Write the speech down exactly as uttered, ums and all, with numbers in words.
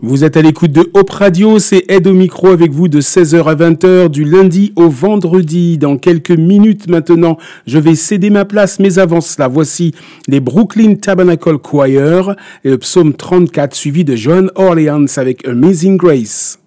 Vous êtes à l'écoute de Hope Radio, c'est Ed au micro avec vous de seize heures à vingt heures du lundi au vendredi. Dans quelques minutes maintenant, je vais céder ma place, mais avant cela, voici les Brooklyn Tabernacle Choir et le psaume trente-quatre suivi de John Orleans avec Amazing Grace.